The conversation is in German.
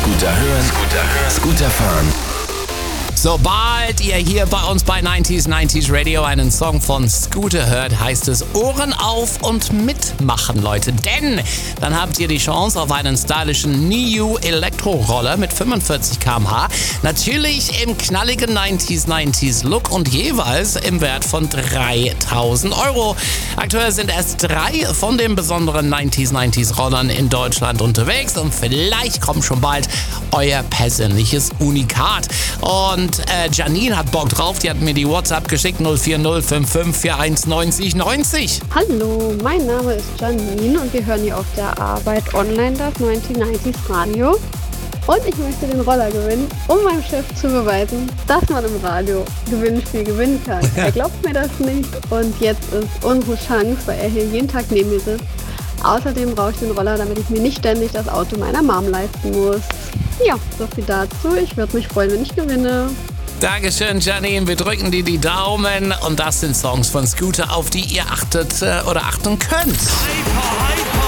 Scooter hören, Scooter fahren. Sobald ihr hier bei uns bei 90s Radio einen Song von Scooter hört, heißt es Ohren auf und mitmachen, Leute. Denn dann habt ihr die Chance auf einen stylischen Niu Elektroroller mit 45 km/h. Natürlich im knalligen 90s Look und jeweils im Wert von 3.000 €. Aktuell sind erst 3 von den besonderen 90s Rollern in Deutschland unterwegs und vielleicht kommt schon bald euer persönliches Unikat. Und Janine hat Bock drauf, die hat mir die WhatsApp geschickt, 04055419090. Hallo, mein Name ist Janine und wir hören hier auf der Arbeit online das 90s Radio. Und ich möchte den Roller gewinnen, um meinem Chef zu beweisen, dass man im Radio Gewinnspiel gewinnen kann. Er glaubt mir das nicht und jetzt ist unsere Chance, weil er hier jeden Tag neben mir sitzt. Außerdem brauche ich den Roller, damit ich mir nicht ständig das Auto meiner Mom leisten muss. Ja, so viel dazu. Ich würde mich freuen, wenn ich gewinne. Dankeschön, Janine. Wir drücken dir die Daumen. Und das sind Songs von Scooter, auf die ihr achtet oder achten könnt. Hyper, hyper.